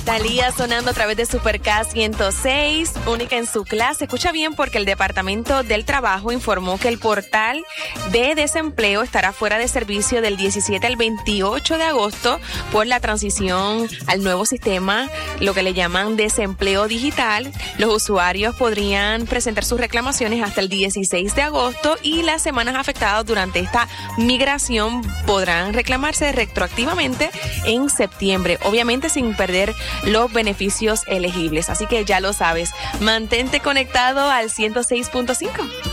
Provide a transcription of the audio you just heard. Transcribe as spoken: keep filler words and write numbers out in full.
Thalía sonando a través de Super K ciento seis, única en su clase. Escucha bien, porque el Departamento del Trabajo informó que el portal de desempleo estará fuera de servicio del diecisiete al veintiocho de agosto por la transición al nuevo sistema, lo que le llaman desempleo digital. Los usuarios podrían presentar sus reclamaciones hasta el dieciséis de agosto y las semanas afectadas durante esta migración podrán reclamarse retroactivamente en septiembre, obviamente sin perder los beneficios elegibles. Así que ya lo sabes, mantente conectado al ciento seis punto cinco.